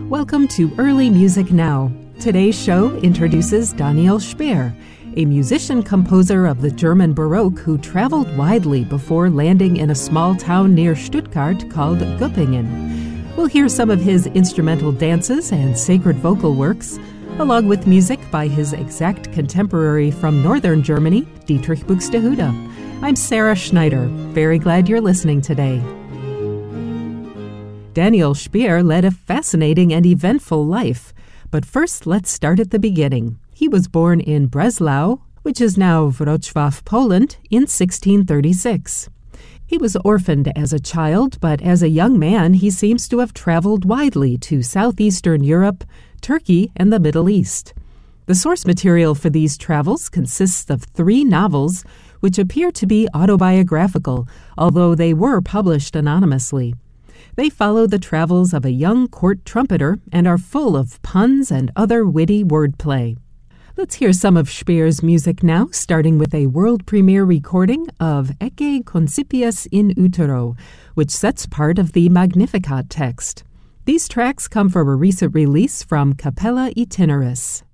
Welcome to Early Music Now. Today's show introduces Daniel Speer, a musician-composer of the German Baroque who traveled widely before landing in a small town near Stuttgart called Göppingen. We'll hear some of his instrumental dances and sacred vocal works, along with music by his exact contemporary from northern Germany, Dietrich Buxtehude. I'm Sarah Schneider. Very glad you're listening today. Daniel Speer led a fascinating and eventful life. But first, let's start at the beginning. He was born in Breslau, which is now Wrocław, Poland, in 1636. He was orphaned as a child, but as a young man, he seems to have traveled widely to southeastern Europe, Turkey, and the Middle East. The source material for these travels consists of 3 novels, which appear to be autobiographical, although they were published anonymously. They follow the travels of a young court trumpeter and are full of puns and other witty wordplay. Let's hear some of Speer's music now, starting with a world premiere recording of Ecce Concipias in Utero, which sets part of the Magnificat text. These tracks come from a recent release from Capella Itineris.